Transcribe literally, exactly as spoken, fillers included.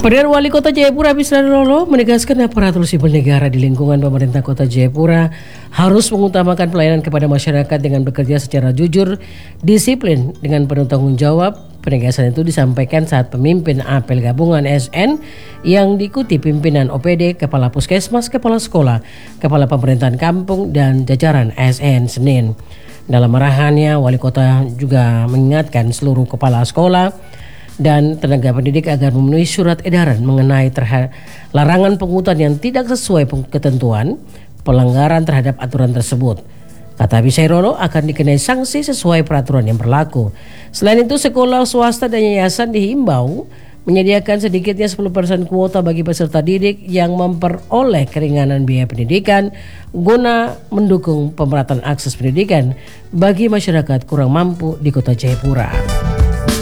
Perdana Wali Kota Jayapura Bisra Lolo menegaskan aparatur sipil negara di lingkungan pemerintah Kota Jayapura harus mengutamakan pelayanan kepada masyarakat dengan bekerja secara jujur, disiplin, dengan penuh tanggung jawab. Penegasan itu disampaikan saat pemimpin apel gabungan A S N yang diikuti pimpinan O P D, Kepala Puskesmas, Kepala Sekolah, Kepala Pemerintahan Kampung, dan jajaran A S N Senin. Dalam arahannya, Wali Kota juga mengingatkan seluruh kepala sekolah dan tenaga pendidik agar memenuhi surat edaran mengenai terhadap larangan pungutan yang tidak sesuai ketentuan, pelanggaran terhadap aturan tersebut. Kata Bisairono akan dikenai sanksi sesuai peraturan yang berlaku. Selain itu, sekolah swasta dan yayasan dihimbau menyediakan sedikitnya sepuluh persen kuota bagi peserta didik yang memperoleh keringanan biaya pendidikan guna mendukung pemerataan akses pendidikan bagi masyarakat kurang mampu di Kota Jayapura.